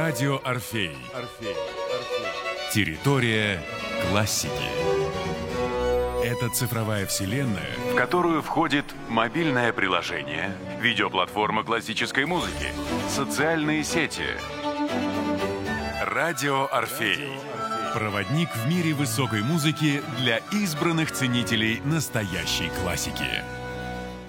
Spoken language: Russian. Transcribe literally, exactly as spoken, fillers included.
Радио Орфей. Территория классики. Это цифровая вселенная, в которую входит мобильное приложение, видеоплатформа классической музыки, социальные сети. Радио Орфей. Проводник в мире высокой музыки для избранных ценителей настоящей классики.